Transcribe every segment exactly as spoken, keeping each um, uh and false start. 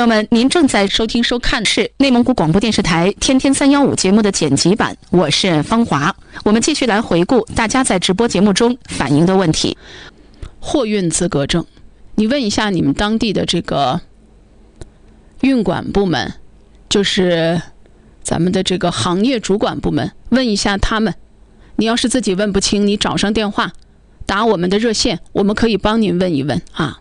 友们，您正在收听收看是内蒙古广播电视台天天三幺五节目的剪辑版，我是方华。我们继续来回顾大家在直播节目中反映的问题。 货运资格证，你问一下你们当地的这个运管部门，就是咱们的这个行业主管部门，问一下他们。你要是自己问不清，你找上电话，打我们的热线，我们可以帮您问一问啊。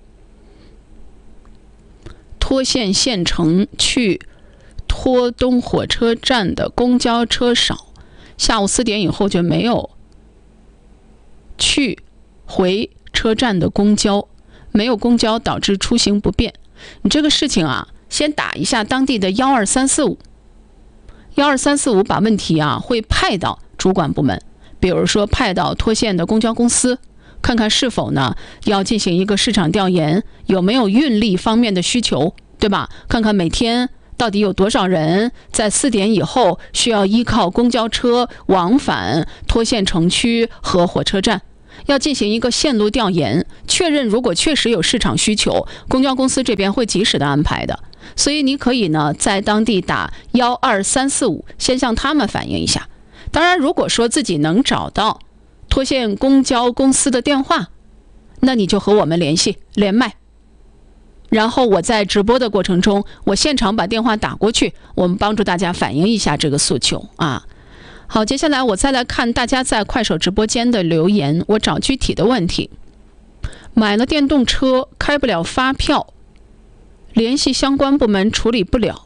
脱县县城去脱东火车站的公交车少，下午四点以后就没有去回车站的公交，没有公交导致出行不便。你这个事情啊，先打一下当地的幺二三四五，幺二三四五把问题啊会派到主管部门，比如说派到脱县的公交公司，看看是否呢要进行一个市场调研，有没有运力方面的需求，对吧？看看每天到底有多少人在四点以后需要依靠公交车往返脱县城区和火车站，要进行一个线路调研，确认如果确实有市场需求，公交公司这边会及时的安排的。所以你可以呢在当地打幺二三四五，先向他们反映一下。当然，如果说自己能找到脱县公交公司的电话，那你就和我们联系连麦，然后我在直播的过程中，我现场把电话打过去，我们帮助大家反映一下这个诉求啊。好，接下来我再来看大家在快手直播间的留言，我找具体的问题。买了电动车开不了发票，联系相关部门处理不了。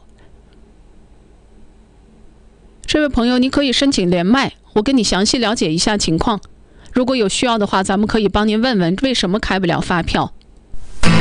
这位朋友，你可以申请连麦，我跟你详细了解一下情况。如果有需要的话，咱们可以帮您问问为什么开不了发票。